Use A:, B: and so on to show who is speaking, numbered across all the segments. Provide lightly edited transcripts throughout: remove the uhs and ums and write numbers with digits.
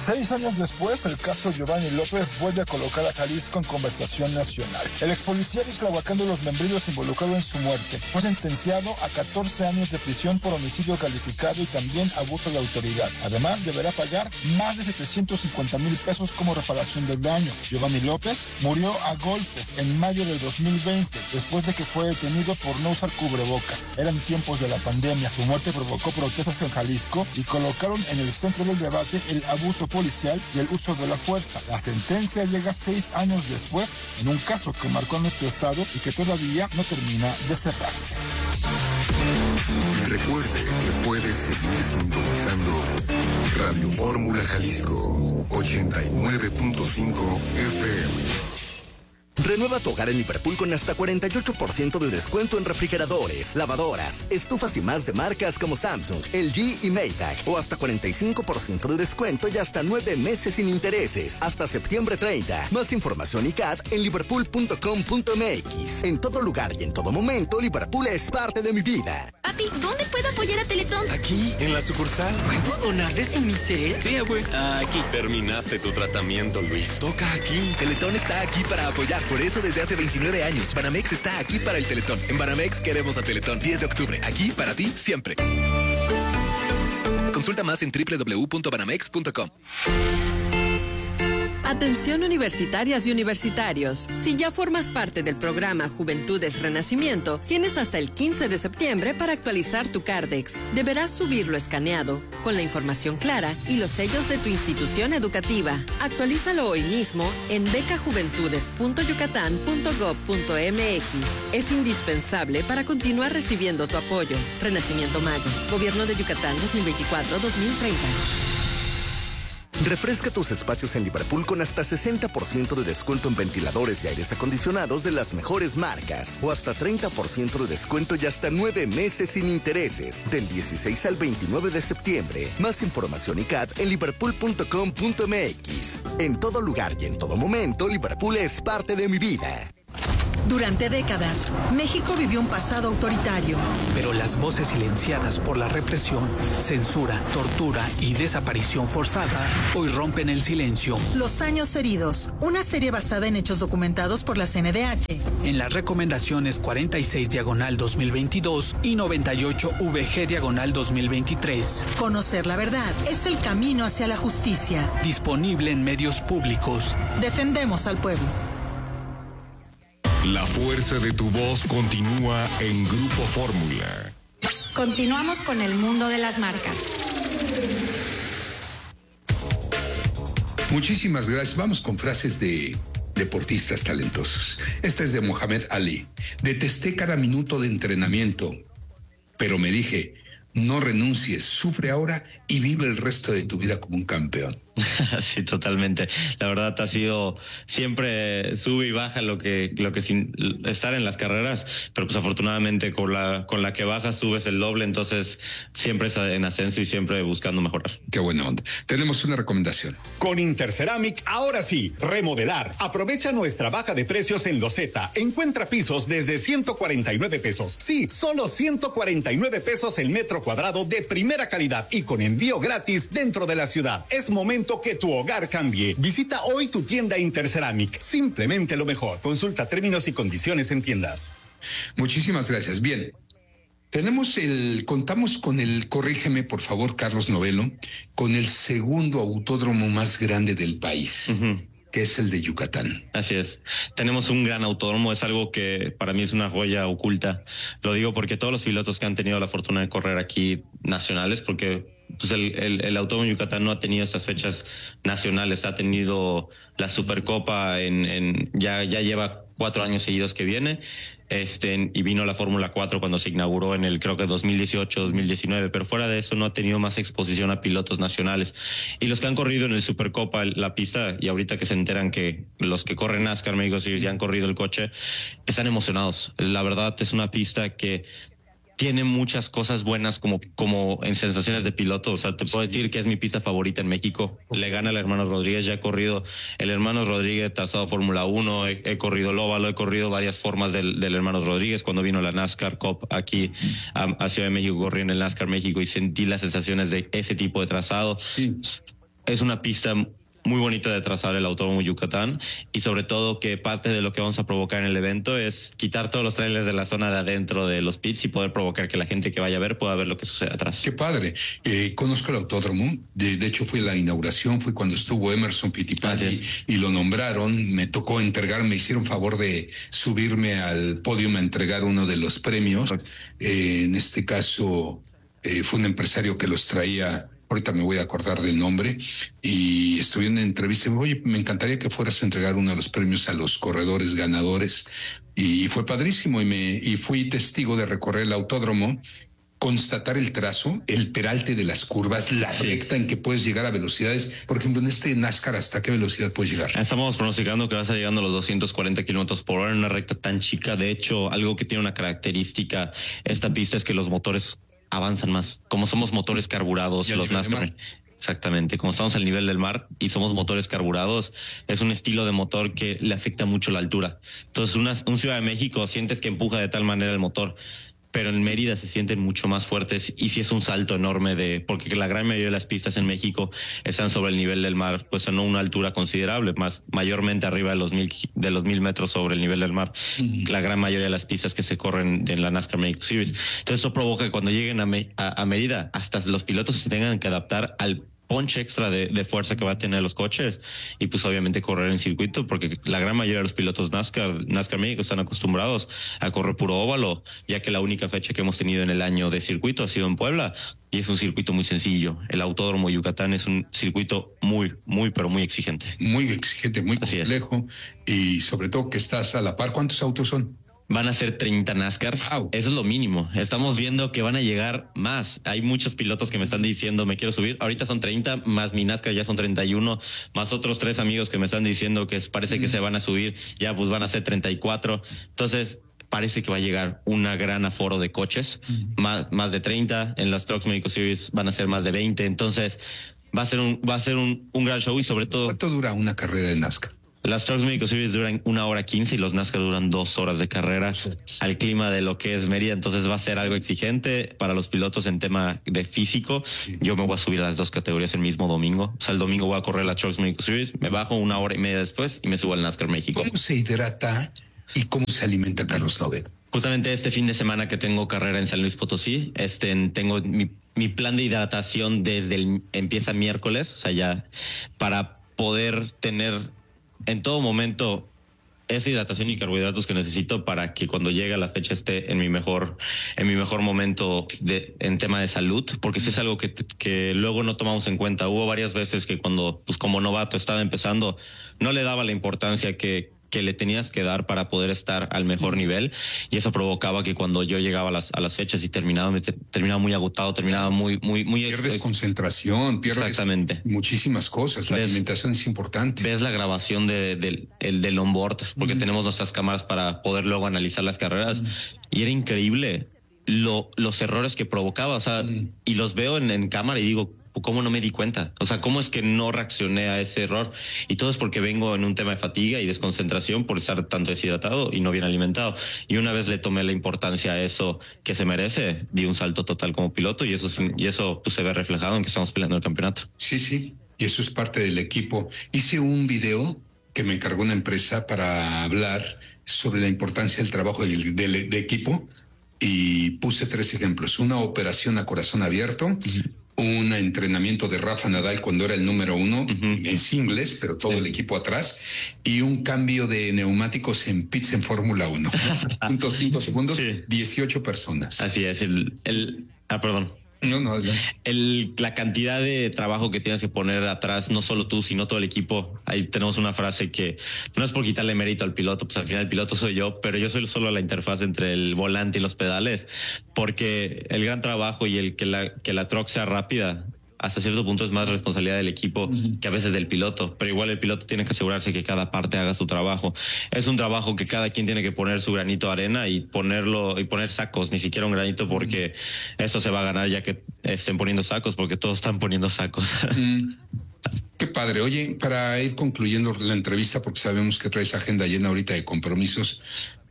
A: 6 años después, el caso Giovanni López vuelve a colocar a Jalisco en conversación nacional. El ex policía de Ixtlahuacán de los Membrillos involucrado en su muerte fue sentenciado a 14 años de prisión por homicidio calificado y también abuso de autoridad. Además, deberá pagar más de 750,000 pesos como reparación del daño. Giovanni López murió a golpes en mayo del 2020, después de que fue detenido por no usar cubrebocas. Eran tiempos de la pandemia. Su muerte provocó protestas en Jalisco y colocaron en el centro del debate el abuso policial y el uso de la fuerza. La sentencia llega 6 años después, en un caso que marcó a nuestro estado y que todavía no termina de cerrarse.
B: Y recuerde que puede seguir sintonizando Radio Fórmula Jalisco 89.5 FM.
C: Renueva tu hogar en Liverpool con hasta 48% de descuento en refrigeradores, lavadoras, estufas y más de marcas como Samsung, LG y Maytag. O hasta 45% de descuento y hasta 9 meses sin intereses. Hasta septiembre 30. Más información y CAD en liverpool.com.mx. En todo lugar y en todo momento, Liverpool es parte de mi vida.
D: Papi, ¿dónde puedo apoyar a Teletón?
E: Aquí, en la sucursal.
F: ¿Puedo donarles en mi set?
E: Sí, abue.
F: Aquí.
E: Terminaste tu tratamiento, Luis. Toca aquí.
G: Teletón está aquí para apoyar. Por eso desde hace 29 años, Banamex está aquí para el Teletón. En Banamex queremos a Teletón. 10 de octubre. Aquí para ti siempre. Consulta más en www.banamex.com.
H: Atención universitarias y universitarios. Si ya formas parte del programa Juventudes Renacimiento, tienes hasta el 15 de septiembre para actualizar tu Cardex. Deberás subirlo escaneado, con la información clara y los sellos de tu institución educativa. Actualízalo hoy mismo en becajuventudes.yucatán.gov.mx. Es indispensable para continuar recibiendo tu apoyo. Renacimiento Maya. Gobierno de Yucatán 2024-2030.
C: Refresca tus espacios en Liverpool con hasta 60% de descuento en ventiladores y aires acondicionados de las mejores marcas. O hasta 30% de descuento y hasta 9 meses sin intereses. Del 16 al 29 de septiembre. Más información y CAD en liverpool.com.mx. En todo lugar y en todo momento, Liverpool es parte de mi vida.
I: Durante décadas, México vivió un pasado autoritario.
J: Pero las voces silenciadas por la represión, censura, tortura y desaparición forzada hoy rompen el silencio.
I: Los años heridos, una serie basada en hechos documentados por la CNDH.
J: En las recomendaciones 46/2022 y 98/VG/2023.
I: Conocer la verdad es el camino hacia la justicia.
J: Disponible en medios públicos.
I: Defendemos al pueblo.
B: La fuerza de tu voz continúa en Grupo Fórmula.
D: Continuamos con el mundo de las marcas.
K: Muchísimas gracias. Vamos con frases de deportistas talentosos. Esta es de Mohamed Ali. Detesté cada minuto de entrenamiento, pero me dije, no renuncies, sufre ahora y vive el resto de tu vida como un campeón.
L: Sí, totalmente. La verdad ha sido siempre sube y baja lo que sin estar en las carreras, pero pues afortunadamente con la que bajas subes el doble, entonces siempre es en ascenso y siempre buscando mejorar.
K: Qué buena onda. Tenemos una recomendación.
M: Con Interceramic, ahora sí, remodelar. Aprovecha nuestra baja de precios en Loseta. Encuentra pisos desde 149 pesos. Sí, solo 149 pesos el metro cuadrado de primera calidad y con envío gratis dentro de la ciudad. Es momento que tu hogar cambie. Visita hoy tu tienda Interceramic. Simplemente lo mejor. Consulta términos y condiciones en tiendas.
K: Muchísimas gracias. Bien. Contamos con corrígeme por favor, Carlos Novelo, con el segundo autódromo más grande del país. Que es el de Yucatán.
L: Así es. Tenemos un gran autódromo, es algo que para mí es una joya oculta. Lo digo porque todos los pilotos que han tenido la fortuna de correr aquí nacionales, porque pues el autódromo de Yucatán no ha tenido estas fechas nacionales, ha tenido la Supercopa ya lleva 4 años seguidos que viene, y vino la Fórmula 4 cuando se inauguró en creo que 2018, 2019, pero fuera de eso no ha tenido más exposición a pilotos nacionales. Y los que han corrido en el Supercopa, la pista, y ahorita que se enteran que los que corren NASCAR México sí ya han corrido el coche, están emocionados. La verdad es una pista que tiene muchas cosas buenas como en sensaciones de piloto. O sea, te puedo decir que es mi pista favorita en México. Le gana el Hermanos Rodríguez. Ya he corrido el Hermanos Rodríguez, trazado Fórmula 1, he corrido el óvalo, he corrido varias formas del Hermanos Rodríguez. Cuando vino la NASCAR Cup aquí a Ciudad de México, corrí en el NASCAR México y sentí las sensaciones de ese tipo de trazado.
K: Sí.
L: es una pista muy bonita de trazar el Autódromo Yucatán, y sobre todo que parte de lo que vamos a provocar en el evento es quitar todos los trailers de la zona de adentro de los pits y poder provocar que la gente que vaya a ver pueda ver lo que sucede atrás.
K: Qué padre. Conozco el autódromo, de hecho fue la inauguración, fue cuando estuvo Emerson Fittipaldi y lo nombraron, me tocó entregar, me hicieron favor de subirme al podio a entregar uno de los premios. En este caso fue un empresario que los traía. Ahorita me voy a acordar del nombre, y estuve en una entrevista. Oye, me encantaría que fueras a entregar uno de los premios a los corredores ganadores, y fue padrísimo, y fui testigo de recorrer el autódromo, constatar el trazo, el peralte de las curvas, la recta en que puedes llegar a velocidades. Por ejemplo, en este NASCAR, ¿hasta qué velocidad puedes llegar?
L: Estamos pronosticando que vas a llegando a los 240 kilómetros por hora en una recta tan chica. De hecho, algo que tiene una característica esta pista es que los motores avanzan más. Como somos motores carburados, los NASCAR. Exactamente, como estamos al nivel del mar y somos motores carburados, es un estilo de motor que le afecta mucho la altura. Entonces, un Ciudad de México sientes que empuja de tal manera el motor, pero en Mérida se sienten mucho más fuertes, y sí es un salto enorme porque la gran mayoría de las pistas en México están sobre el nivel del mar, pues a una altura considerable, mayormente arriba de los 1000 metros sobre el nivel del mar. La gran mayoría de las pistas que se corren en la NASCAR México Series. Entonces eso provoca que cuando lleguen a Mérida, hasta los pilotos se tengan que adaptar al punch extra de fuerza que va a tener los coches, y pues obviamente correr en circuito, porque la gran mayoría de los pilotos NASCAR México están acostumbrados a correr puro óvalo, ya que la única fecha que hemos tenido en el año de circuito ha sido en Puebla, y es un circuito muy sencillo. El Autódromo Yucatán es un circuito muy, pero muy exigente.
K: Muy exigente, muy complejo, y sobre todo que estás a la par. ¿Cuántos autos son?
L: Van a ser 30 NASCARs. Wow. Eso es lo mínimo. Estamos viendo que van a llegar más. Hay muchos pilotos que me están diciendo, me quiero subir. Ahorita son 30, más mi NASCAR ya son 31, más otros 3 amigos que me están diciendo que parece que se van a subir. Ya pues van a ser 34. Entonces, parece que va a llegar una gran aforo de coches, más de 30. En las Trucks México Series van a ser más de 20. Entonces, va a ser un gran show, y sobre todo...
K: ¿Cuánto dura una carrera de NASCAR?
L: Las Trucks México Series duran 1:15 y los NASCAR duran 2 horas de carrera al clima de lo que es Mérida. Entonces va a ser algo exigente para los pilotos en tema de físico. Yo me voy a subir a las 2 categorías el mismo domingo. O sea, el domingo voy a correr las Trucks México Series, me bajo 1 hora y media después y me subo al NASCAR México.
K: ¿Cómo se hidrata y cómo se alimenta Carlos Nove?
L: Justamente este fin de semana que tengo carrera en San Luis Potosí, tengo mi plan de hidratación empieza miércoles, o sea, ya para poder tener en todo momento esa hidratación y carbohidratos que necesito para que cuando llegue la fecha esté en mi mejor momento en tema de salud, porque sí es algo que luego no tomamos en cuenta. Hubo varias veces que cuando, pues como novato estaba empezando, no le daba la importancia que le tenías que dar para poder estar al mejor nivel, y eso provocaba que cuando yo llegaba a las fechas y terminaba muy agotado, terminaba muy
K: pierdes concentración, pierdes muchísimas cosas. La alimentación es importante.
L: Ves la grabación del onboard, porque tenemos nuestras cámaras para poder luego analizar las carreras, y era increíble los errores que provocaba, o sea, y los veo en cámara y digo, ¿cómo no me di cuenta? O sea, ¿cómo es que no reaccioné a ese error? Y todo es porque vengo en un tema de fatiga y desconcentración por estar tanto deshidratado y no bien alimentado. Y una vez le tomé la importancia a eso que se merece, di un salto total como piloto, y eso pues, se ve reflejado en que estamos peleando el campeonato.
K: Sí, y eso es parte del equipo. Hice un video que me encargó una empresa para hablar sobre la importancia del trabajo de equipo, y puse 3 ejemplos. Una operación a corazón abierto, un entrenamiento de Rafa Nadal cuando era el número 1 en singles, pero todo el equipo atrás, y un cambio de neumáticos en pits en Fórmula 1. 0.5 segundos, 18 personas.
L: Así es, perdón.
K: No.
L: La cantidad de trabajo que tienes que poner atrás, no solo tú, sino todo el equipo. Ahí tenemos una frase que no es por quitarle mérito al piloto, pues al final el piloto soy yo, pero yo soy solo la interfaz entre el volante y los pedales, porque el gran trabajo y el que la truck sea rápida, hasta cierto punto es más responsabilidad del equipo que a veces del piloto, pero igual el piloto tiene que asegurarse que cada parte haga su trabajo. Es un trabajo que cada quien tiene que poner su granito de arena y poner sacos, ni siquiera un granito, porque eso se va a ganar ya que estén poniendo sacos, porque todos están poniendo sacos.
K: Qué padre. Oye, para ir concluyendo la entrevista, porque sabemos que traes agenda llena ahorita de compromisos,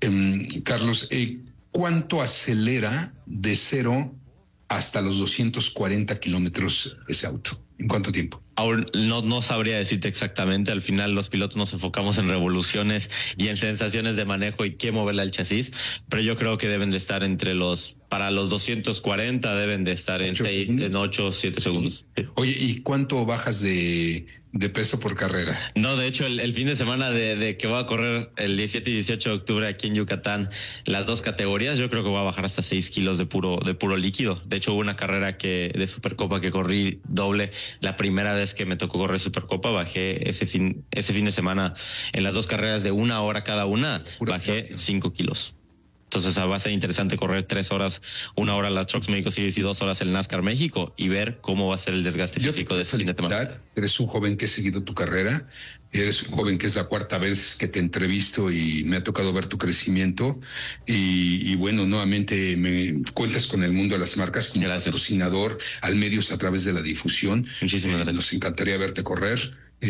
K: Carlos, ¿cuánto acelera de 0 hasta los 240 kilómetros ese auto? ¿En cuánto tiempo?
L: Aún no sabría decirte exactamente. Al final los pilotos nos enfocamos en revoluciones y en sensaciones de manejo y qué moverle al chasis, pero yo creo que deben de estar para los 240 deben de estar en 8 o 7 segundos.
K: Oye, ¿y cuánto bajas de peso por carrera?
L: No, de hecho, el fin de semana de que voy a correr el 17 y 18 de octubre aquí en Yucatán, las dos categorías, yo creo que voy a bajar hasta 6 kilos de puro líquido. De hecho, hubo una carrera de Supercopa que corrí doble. La primera vez que me tocó correr Supercopa, bajé ese fin de semana en las dos carreras de 1 hora cada una, bajé 5 kilos. Entonces va a ser interesante correr 3 horas, 1 hora las Trucks México Series y 2 horas el NASCAR México y ver cómo va a ser el desgaste físico de ese fin de semana.
K: Eres un joven que ha seguido tu carrera, eres un joven que es la 4ª vez que te entrevisto y me ha tocado ver tu crecimiento y bueno, nuevamente me cuentas con el mundo de las marcas como patrocinador al medios a través de la difusión.
L: Muchísimas gracias.
K: Nos encantaría verte correr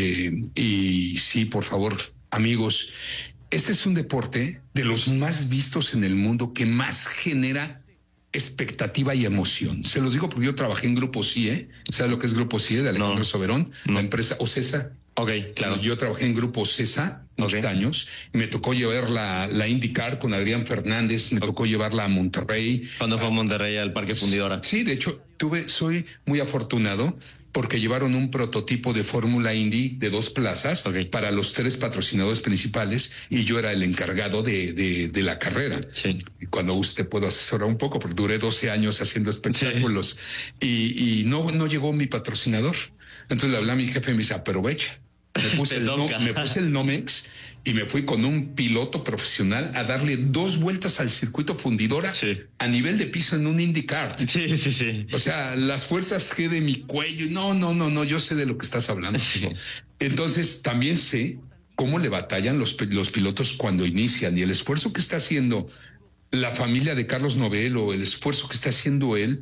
K: y sí, por favor, amigos, este es un deporte de los más vistos en el mundo que más genera expectativa y emoción. Se los digo porque yo trabajé en Grupo CIE. ¿Sabes lo que es Grupo CIE de Alejandro Soberón? La empresa OCESA.
L: Ok, claro.
K: Yo trabajé en Grupo CESA muchos años. Me tocó llevar la IndyCar con Adrián Fernández. Me tocó llevarla a Monterrey.
L: ¿Cuándo fue a Monterrey al Parque Fundidora?
K: Sí, de hecho, soy muy afortunado porque llevaron un prototipo de Fórmula Indy de 2 plazas para los 3 patrocinadores principales y yo era el encargado de la carrera.
L: Sí.
K: Y cuando usted puedo asesorar un poco, porque duré 12 años haciendo espectáculos y no llegó mi patrocinador. Entonces le hablé a mi jefe y me dice, aprovecha. Me puse el Nomex y me fui con un piloto profesional a darle 2 vueltas al circuito Fundidora a nivel de piso en un IndyCar.
L: Sí.
K: O sea, las fuerzas G de mi cuello. No, yo sé de lo que estás hablando. Sí. Entonces, también sé cómo le batallan los pilotos cuando inician y el esfuerzo que está haciendo la familia de Carlos Novello, el esfuerzo que está haciendo él,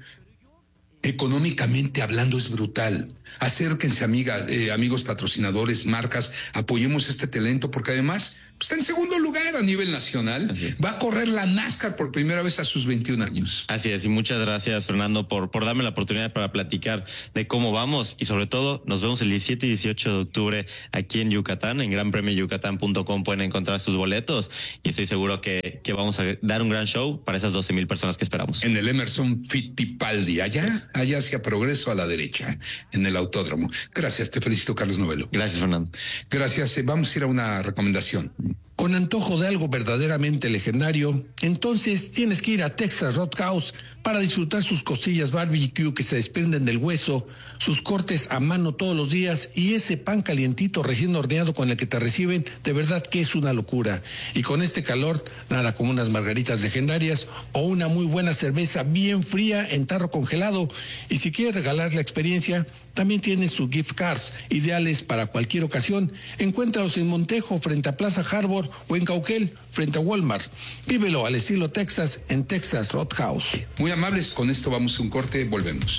K: económicamente hablando es brutal. Acérquense, amigos patrocinadores, marcas, apoyemos este talento porque además está en segundo lugar a nivel nacional. Va a correr la NASCAR por primera vez a sus 21 años.
L: Así es, y muchas gracias, Fernando, por darme la oportunidad para platicar de cómo vamos y sobre todo nos vemos el 17 y 18 de octubre aquí en Yucatán. En granpremioyucatán.com pueden encontrar sus boletos y estoy seguro que vamos a dar un gran show para esas 12,000 personas que esperamos.
K: En el Emerson Fittipaldi, allá hacia Progreso a la derecha, en el autódromo. Gracias, te felicito, Carlos Novello.
L: Gracias, Fernando.
K: Gracias, vamos a ir a una recomendación.
N: Con antojo de algo verdaderamente legendario, entonces tienes que ir a Texas Roadhouse para disfrutar sus costillas barbecue que se desprenden del hueso, sus cortes a mano todos los días y ese pan calientito recién horneado con el que te reciben, de verdad que es una locura. Y con este calor, nada como unas margaritas legendarias o una muy buena cerveza bien fría en tarro congelado. Y si quieres regalar la experiencia, también tienen sus gift cards, ideales para cualquier ocasión. Encuéntralos en Montejo, frente a Plaza Harbor, o en Cauquel, frente a Walmart. Vívelo al estilo Texas en Texas Roadhouse.
K: Muy amables, con esto vamos a un corte, volvemos.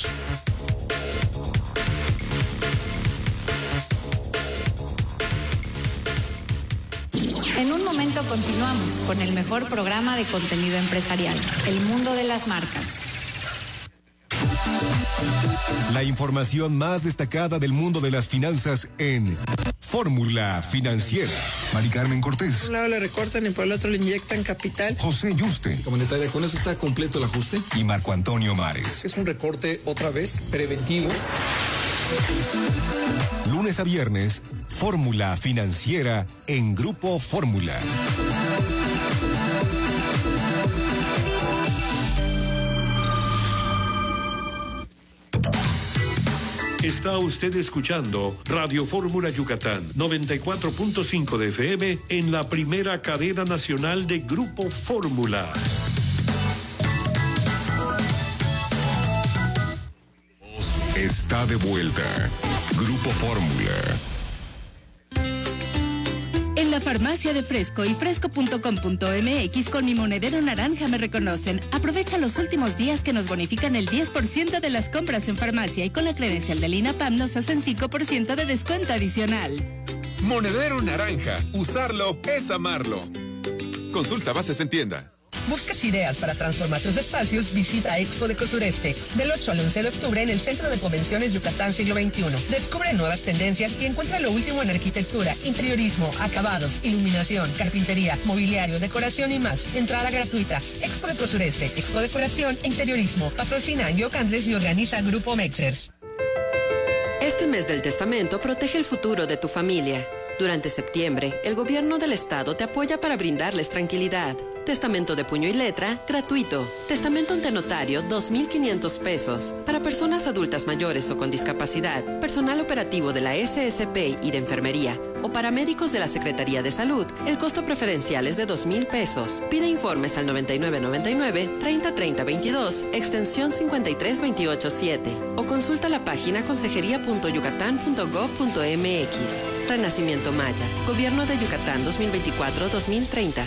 D: En un momento continuamos con el mejor programa de contenido empresarial, El Mundo de las Marcas.
B: La información más destacada del mundo de las finanzas en Fórmula Financiera. Mari Carmen Cortés.
O: Por un lado le recortan y por el otro le inyectan capital.
B: José Yuste.
P: Comunitaria, ¿con eso está completo el ajuste?
B: Y Marco Antonio Mares.
P: Es un recorte otra vez preventivo.
B: Lunes a viernes, Fórmula Financiera en Grupo Fórmula.
Q: Está usted escuchando Radio Fórmula Yucatán, 94.5 de FM en la primera cadena nacional de Grupo Fórmula.
B: Está de vuelta. Grupo Fórmula.
R: En la farmacia de Fresco y fresco.com.mx con mi monedero naranja me reconocen. Aprovecha los últimos días que nos bonifican el 10% de las compras en farmacia y con la credencial del INAPAM nos hacen 5% de descuento adicional.
S: Monedero naranja. Usarlo es amarlo. Consulta bases en tienda. ¿Buscas ideas para transformar tus espacios? Visita Expo Deco Sureste del 8 al 11 de octubre en el Centro de Convenciones Yucatán Siglo XXI. Descubre nuevas tendencias y encuentra lo último en arquitectura, interiorismo, acabados, iluminación, carpintería, mobiliario, decoración y más. Entrada gratuita. Expo Deco Sureste, Expo Decoración e Interiorismo. Patrocina Yoc Andrés y organiza Grupo Mexers.
H: Este mes del testamento protege el futuro de tu familia. Durante septiembre, el gobierno del estado te apoya para brindarles tranquilidad. Testamento de puño y letra, gratuito. Testamento ante notario, 2,500 pesos. Para personas adultas mayores o con discapacidad, personal operativo de la SSP y de enfermería, o paramédicos de la Secretaría de Salud, el costo preferencial es de 2,000 pesos. Pide informes al 9999-303022, extensión 53287, o consulta la página consejería.yucatán.gov.mx. Renacimiento Maya, Gobierno de Yucatán 2024-2030.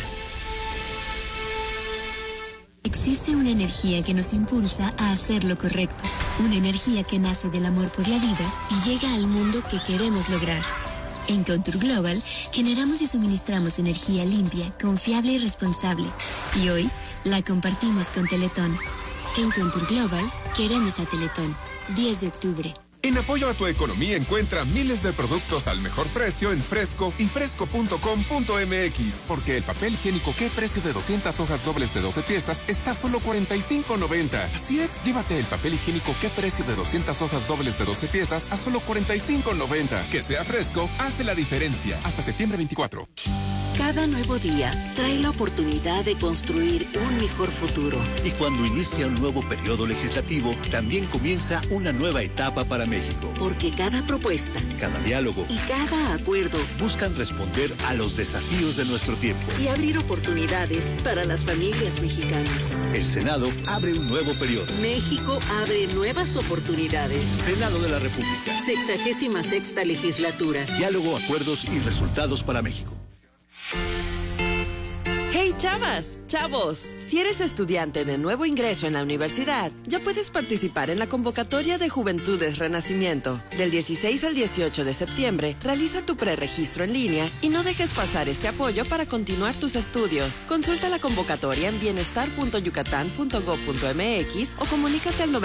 T: Existe una energía que nos impulsa a hacer lo correcto. Una energía que nace del amor por la vida y llega al mundo que queremos lograr. En Contour Global generamos y suministramos energía limpia, confiable y responsable. Y hoy la compartimos con Teletón. En Contour Global queremos a Teletón. 10 de octubre.
U: En apoyo a tu economía encuentra miles de productos al mejor precio en Fresco y fresco.com.mx. Porque el papel higiénico ¿Qué precio de 200 hojas dobles de 12 piezas está solo $45.90? Así es, llévate el papel higiénico ¿Qué precio de 200 hojas dobles de 12 piezas a solo $45.90? Que sea Fresco, hace la diferencia. Hasta septiembre 24.
V: Cada nuevo día trae la oportunidad de construir un mejor futuro.
W: Y cuando inicia un nuevo periodo legislativo, también comienza una nueva etapa para México.
V: Porque cada propuesta,
W: cada diálogo
V: y cada acuerdo
W: buscan responder a los desafíos de nuestro tiempo
V: y abrir oportunidades para las familias mexicanas.
W: El Senado abre un nuevo periodo.
V: México abre nuevas oportunidades.
W: Senado de la República.
V: 66ª legislatura.
W: Diálogo, acuerdos y resultados para México.
H: ¡Hey, chavas! ¡Chavos! Si eres estudiante de nuevo ingreso en la universidad, ya puedes participar en la convocatoria de Juventudes Renacimiento. Del 16 al 18 de septiembre, realiza tu preregistro en línea y no dejes pasar este apoyo para continuar tus estudios. Consulta la convocatoria en bienestar.yucatán.gov.mx o comunícate al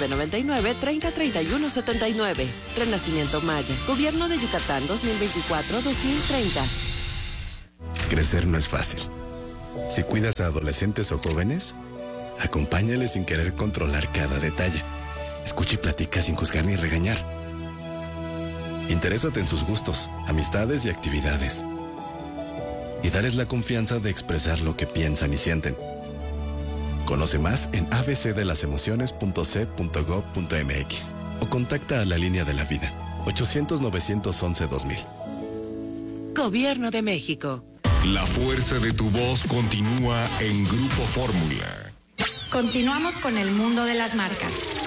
H: 9999-303179. Renacimiento Maya, Gobierno de Yucatán 2024-2030.
X: Crecer no es fácil. Si cuidas a adolescentes o jóvenes, acompáñales sin querer controlar cada detalle. Escucha y platica sin juzgar ni regañar. Interésate en sus gustos, amistades y actividades. Y dales la confianza de expresar lo que piensan y sienten. Conoce más en abcdelasemociones.c.gov.mx o contacta a la línea de la vida 800-911-2000.
H: Gobierno de México.
B: La fuerza de tu voz continúa en Grupo Fórmula.
D: Continuamos con el mundo de las marcas.